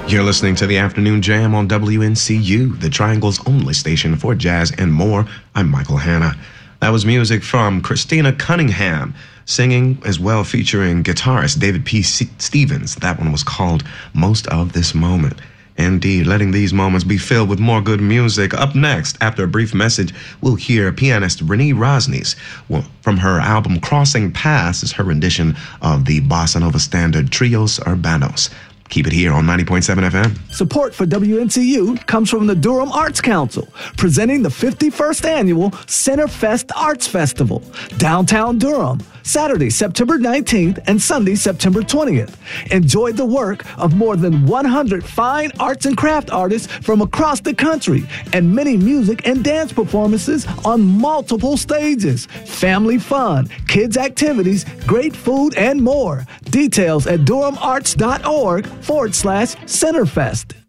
You're listening to the Afternoon Jam on WNCU, the Triangle's only station for jazz and more. I'm Michael Hanna. That was music from Christina Cunningham, singing as well featuring guitarist David P. Stevens. That one was called Most of This Moment. Indeed, letting these moments be filled with more good music. Up next, after a brief message, we'll hear pianist Renee Rosnes. From her album Crossing Paths is her rendition of the bossa nova standard Trios Urbanos. Keep it here on 90.7 FM. Support for WNCU comes from the Durham Arts Council, presenting the 51st Annual Centerfest Arts Festival, downtown Durham, Saturday, September 19th and Sunday, September 20th. Enjoy the work of more than 100 fine arts and craft artists from across the country and many music and dance performances on multiple stages. Family fun, kids activities, great food, and more. Details at durhamarts.org/Centerfest.